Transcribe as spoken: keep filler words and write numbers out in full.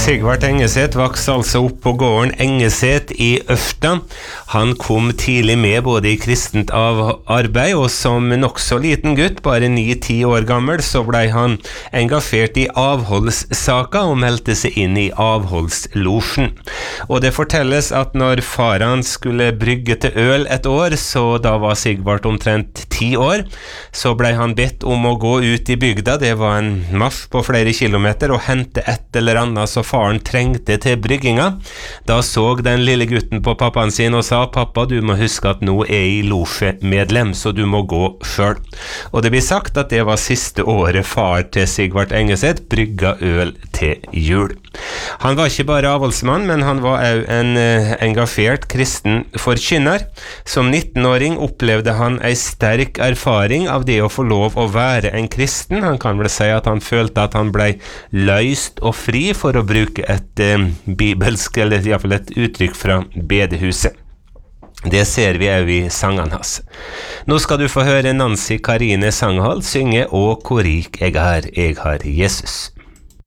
Sigvart Engeset vokste altså opp på gården Engeset i Øfta. Han kom tidlig med både i kristent av arbeid, og som nok så liten gutt, bare ni-ti år gammel, så ble han engasjert i avholdssaka og meldte seg inn i avholdslosjen. Og det fortelles at når faren skulle brygge til øl et år, så da var Sigvart omtrent ti år, så ble han bedt om å gå ut i bygda. Det var en marsj på flere kilometer, og hente et eller annet så faren trengte til brygginga. Da så den lille gutten på pappaen sin og sa: «Pappa, du må huske at nå er jeg losjemedlem, så du må gå selv.» Og det blir sagt at det var siste året far til Sigvart Engeset brygga øl til jul. Han var ikke bare avholdsmann, men han var også en eh, engasjert kristen forkynner. Som nittenåring opplevde han en sterk erfaring av det å få lov å være en kristen. Han kan vel si at han følte at han ble løst og fri, for å bruke et eh, bibelsk, eller i hvert fall et uttrykk fra bedehuset. Det ser vi også i sangene hans. Nå skal du få høre Nancy Karine Sanghold synge «Å, hvor rik jeg er, jeg har Jesus».